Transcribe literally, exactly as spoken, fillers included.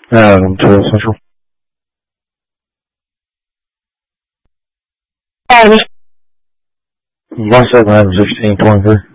Um, to Central. One seven sixteen twenty three.